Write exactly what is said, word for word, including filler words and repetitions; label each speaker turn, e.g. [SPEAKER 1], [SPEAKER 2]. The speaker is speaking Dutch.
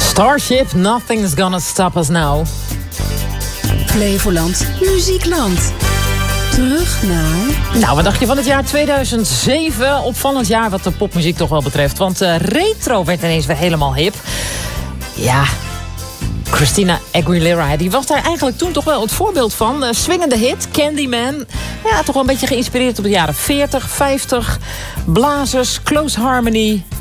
[SPEAKER 1] Starship, Nothing's Gonna Stop Us Now.
[SPEAKER 2] Flevoland, Muziekland. Terug naar...
[SPEAKER 1] Nou, wat dacht je van het jaar tweeduizend zeven? Opvallend jaar wat de popmuziek toch wel betreft. Want uh, retro werd ineens weer helemaal hip. Ja, Christina Aguilera, die was daar eigenlijk toen toch wel het voorbeeld van. Uh, swingende hit, Candyman. Ja, toch wel een beetje geïnspireerd op de jaren veertig, vijftig. Blazers, Close Harmony.